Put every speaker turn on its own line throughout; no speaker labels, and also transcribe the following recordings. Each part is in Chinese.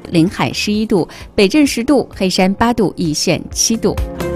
临海11度，北镇10度，黑山8度，易县7度。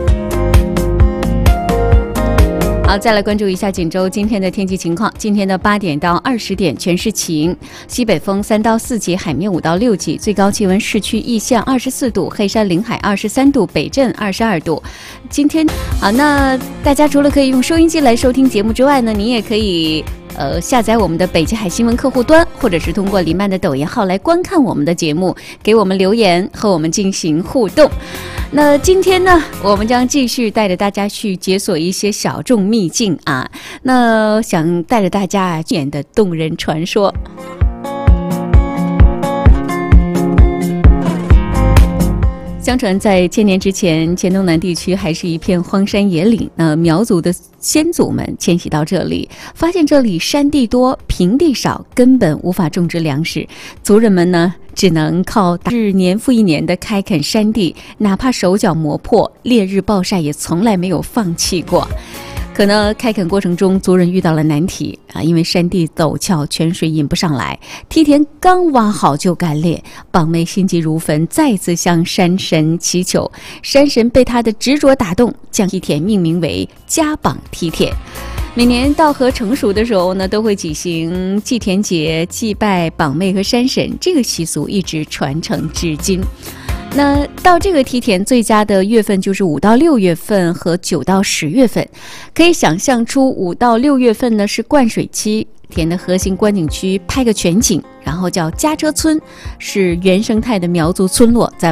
好，再来关注一下锦州今天的天气情况。今天的8点到20点全是晴，西北风3到4级，海面5到6级，最高气温市区易县24度，黑山临海23度，北镇22度。今天好，那大家除了可以用收音机来收听节目之外呢，你也可以下载我们的北极海新闻客户端，或者是通过黎曼的抖音号来观看我们的节目，给我们留言和我们进行互动。那今天呢，我们将继续带着大家去解锁一些小众秘境啊。那想带着大家演的动人传说。相传在千年之前，黔东南地区还是一片荒山野岭。苗族的先祖们迁徙到这里，发现这里山地多，平地少，根本无法种植粮食。族人们呢，只能靠日年复一年的开垦山地，哪怕手脚磨破，烈日暴晒，也从来没有放弃过。可能开垦过程中，族人遇到了难题啊，因为山地陡峭，泉水引不上来，梯田刚挖好就干裂。榜妹心急如焚，再次向山神祈求，山神被他的执着打动，将梯田命名为嘉榜梯田。每年稻禾成熟的时候呢，都会举行祭田节，祭拜榜妹和山神，这个习俗一直传承至今。那到这个梯田最佳的月份就是5到6月份和9到10月份，可以想象出5到6月份呢是灌水期，田的核心观景区拍个全景，然后叫嘉车村，是原生态的苗族村落，在